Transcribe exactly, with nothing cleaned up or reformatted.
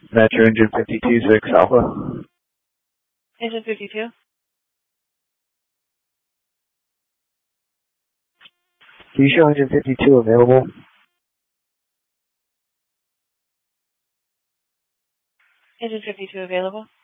Metro Engine fifty-two, six Alpha. Engine fifty-two. Do you show Engine fifty-two available? Engine fifty-two available.